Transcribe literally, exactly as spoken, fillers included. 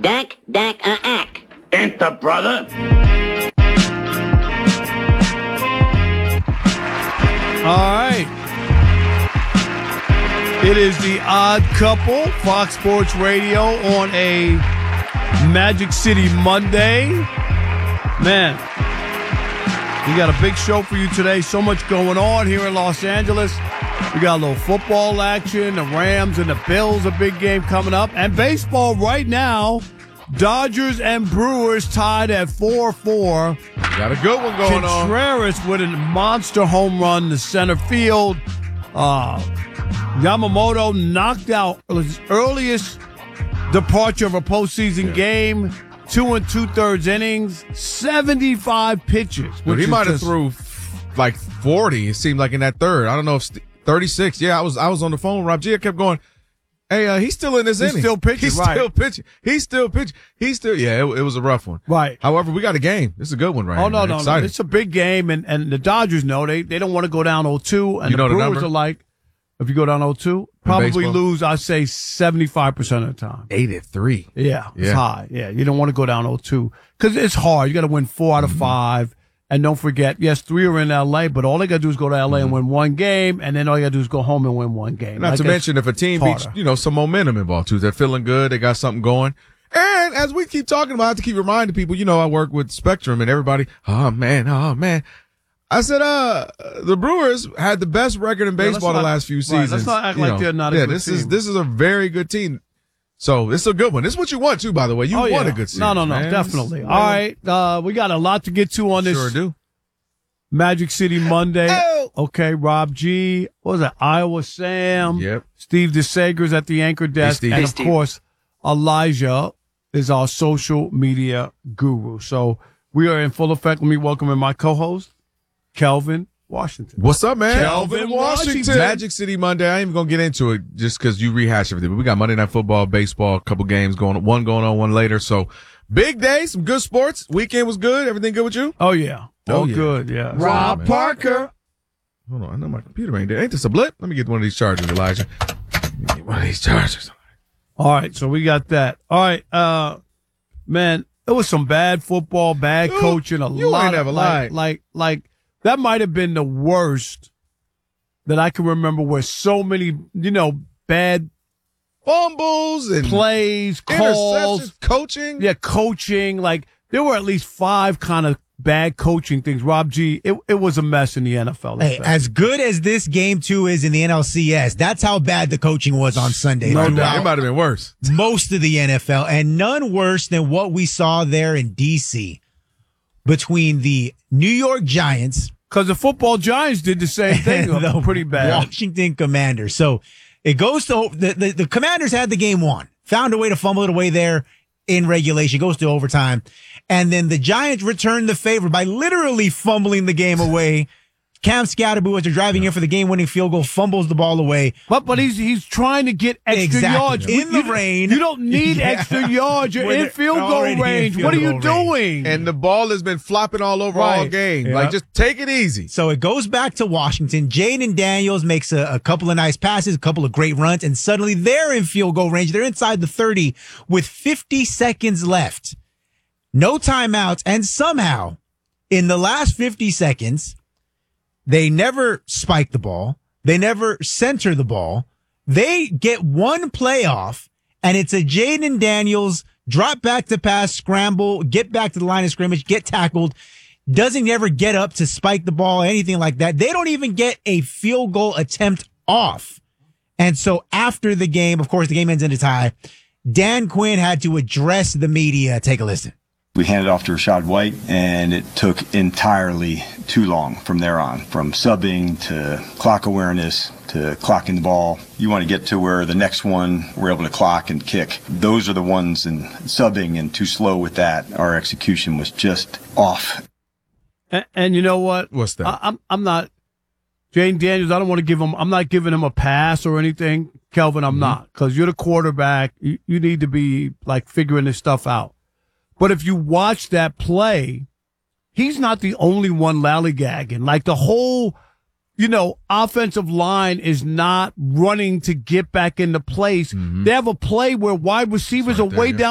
Dak, Dak, uh, ack. Enter, brother. All right. It is the Odd Couple, Fox Sports Radio on a Magic City Monday. Man, we got a big show for you today. So much going on here in Los Angeles. We got a little football action. The Rams and the Bills, a big game coming up. And baseball right now, Dodgers and Brewers tied at four four. Got a good one going on. Contreras with a monster home run to center field. Uh, Yamamoto knocked out his earliest departure of a postseason yeah. game. Two and two-thirds innings, seventy-five pitches. But he might have threw like forty, it seemed like, in that third. I don't know if thirty-six. Yeah, I was I was on the phone with Rob G. I kept going, hey, uh, he's still in this he's inning. Still pitching, he's right. still pitching. He's still pitching. He's still, yeah, it, it was a rough one. Right. However, we got a game. This is a good one right oh, here. Oh, no, man. no, no. It's a big game, and, and the Dodgers know they, they don't want to go down oh two, and you the know Brewers the are like, if you go down oh two, probably lose, I'd say, seventy-five percent of the time. Eight at three. Yeah, it's yeah. high. Yeah, you don't want to go down oh two because it's hard. You got to win four out of mm-hmm. five. And don't forget, yes, three are in L A, but all they got to do is go to L A mm-hmm. and win one game, and then all you got to do is go home and win one game. Not like to mention, if a team beats, you know, some momentum involved, too. They're feeling good. They got something going. And as we keep talking about, I have to keep reminding people, you know, I work with Spectrum and everybody, oh, man, oh, man. I said, uh, the Brewers had the best record in baseball yeah, not, the last few seasons. Right, let's not act you like know. they're not a yeah, good this team. is this is a very good team. So it's a good one. This is what you want too, by the way. You oh, want yeah. a good season. No, no, no, man. definitely. All right, uh, we got a lot to get to on this. Sure do. Magic City Monday. Oh. Okay, Rob G. What was it? Iowa Sam. Yep. Steve DeSager's at the anchor desk, hey, and hey, of Steve. course, Elijah is our social media guru. So we are in full effect. Let me welcome in my co-host, Kelvin Washington. What's up, man? Kelvin Washington. Washington. Magic City Monday. I ain't even gonna get into it just because you rehash everything. But we got Monday Night Football, baseball, a couple games going on, one going on, one later. So big day, some good sports. Weekend was good. Everything good with you? Oh yeah, oh oh yeah. good. Yeah. Rob man. Parker. Hold on, I know my computer ain't there. Ain't this a blip? Let me get one of these chargers, Elijah. Let me get one of these chargers. All right, so we got that. All right, uh, man, it was some bad football, bad Dude, coaching. A you lot ain't of ever like, lied. like, like that might have been the worst that I can remember. Where so many, you know, bad fumbles and plays, calls, coaching. Yeah, coaching. Like there were at least five kind of bad coaching things. Rob G, it, it was a mess in the N F L. Hey, as good as this game two is in the N L C S, that's how bad the coaching was on Sunday. No doubt. It might have been worse. Most of the N F L, and none worse than what we saw there in D C between the New York Giants. Because the football Giants did the same thing. The pretty bad. Washington Commanders. So it goes to the, the, the Commanders had the game won, found a way to fumble it away there in regulation, goes to overtime. And then the Giants returned the favor by literally fumbling the game away. Cam Scatterboo, as they're driving in for the game-winning field goal, fumbles the ball away. But but he's he's trying to get extra exactly. yards in you, the rain. You don't need yeah. extra yards. You're in field goal range. What are you doing? And the ball has been flopping all over right. all game. Yep. Like, just take it easy. So it goes back to Washington. Jaden Daniels makes a, a couple of nice passes, a couple of great runs, and suddenly they're in field goal range. They're inside the thirty with fifty seconds left. No timeouts, and somehow, in the last fifty seconds, they never spike the ball. They never center the ball. They get one playoff, and it's a Jaden Daniels drop back to pass, scramble, get back to the line of scrimmage, get tackled, doesn't ever get up to spike the ball, anything like that. They don't even get a field goal attempt off. And so after the game, of course, the game ends in a tie. Dan Quinn had to address the media. Take a listen. We handed off to Rashad White, and it took entirely too long from there on, from subbing to clock awareness to clocking the ball. You want to get to where the next one we're able to clock and kick. Those are the ones in subbing, and too slow with that. Our execution was just off. And, and you know what? What's that? I, I'm I'm not Jaden Daniels. I don't want to give him. I'm not giving him a pass or anything, Kelvin. I'm mm-hmm. not, because you're the quarterback. You, you need to be like figuring this stuff out. But if you watch that play, he's not the only one lollygagging. Like the whole, you know, offensive line is not running to get back into place. Mm-hmm. They have a play where wide receivers right are way there, down.